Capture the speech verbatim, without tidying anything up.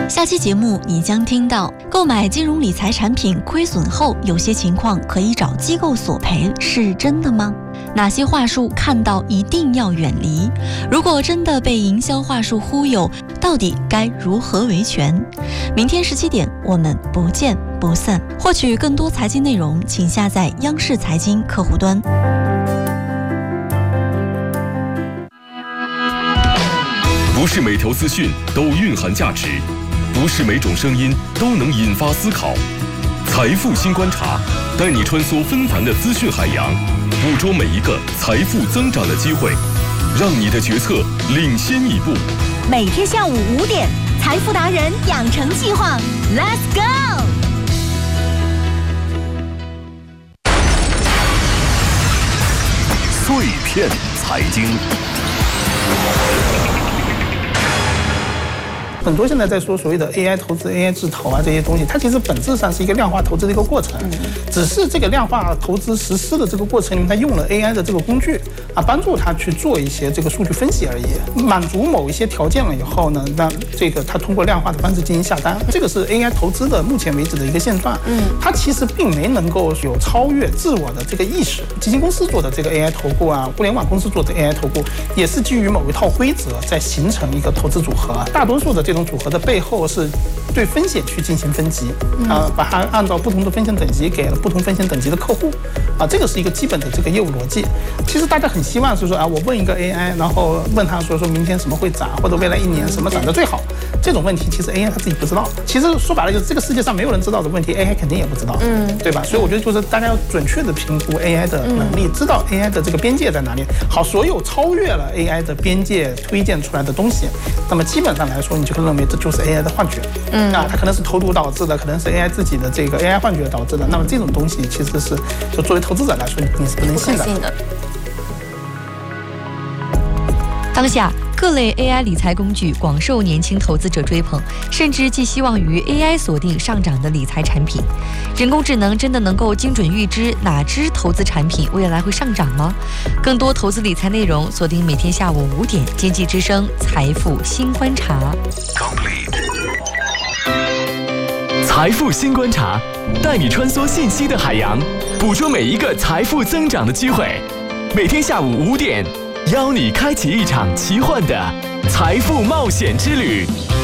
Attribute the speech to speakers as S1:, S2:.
S1: 下期节目你将听到，购买金融理财产品亏损后，有些情况可以找机构索赔，是真的吗？哪些话术看到一定要远离？如果真的被营销话术忽悠，到底该如何维权？明天十七点，我们不见不散。获取更多财经内容，请下载央视财经客户端。
S2: 不是每条资讯都蕴含价值，不是每种声音都能引发思考。财富新观察，带你穿梭纷繁的资讯海洋，捕捉每一个财富增长的机会，让你的决策领先一步。
S3: 每天下午五点，财富达人养成计划 ，Let's go！
S4: 碎片财经。
S5: 很多现在在说所谓的 A I 投资、A I 制投啊这些东西，它其实本质上是一个量化投资的一个过程，只是这个量化投资实施的这个过程里面，它用了 A I 的这个工具啊，帮助它去做一些这个数据分析而已，满足某一些条件了以后呢，那这个它通过量化的方式进行下单，这个是 A I 投资的目前为止的一个现状。嗯，它其实并没能够有超越自我的这个意识。基金公司做的这个 A I 投顾啊，互联网公司做的 A I 投顾，也是基于某一套规则在形成一个投资组合。大多数的这种组合的背后是对风险去进行分级啊，把它按照不同的风险等级给了不同风险等级的客户啊，这个是一个基本的这个业务逻辑。其实大家很希望是说啊，我问一个 A I， 然后问他说说明天什么会涨，或者未来一年什么涨得最好，这种问题其实 A I 他自己不知道。其实说白了就是这个世界上没有人知道的问题 ，A I 肯定也不知道，嗯，对吧？所以我觉得就是大家要准确的评估 A I 的能力，知道 A I 的这个边界在哪里。好，所有超越了 A I 的边界推荐出来的东西，那么基本上来说，你就会认为这就是 A I 的幻觉，嗯啊，它可能是投毒导致的，可能是 A I 自己的这个 A I 幻觉导致的。那么这种东西其实是，就作为投资者来说，你是不能信的。
S1: 信的。当下各类 A I 理财工具广受年轻投资者追捧，甚至寄希望于 A I 锁定上涨的理财产品。人工智能真的能够精准预知哪只投资产品未来会上涨吗？更多投资理财内容，锁定每天下午五点，经济之声财富新观察。
S6: 财富新观察，带你穿梭信息的海洋，捕捉每一个财富增长的机会。每天下午五点，邀你开启一场奇幻的财富冒险之旅。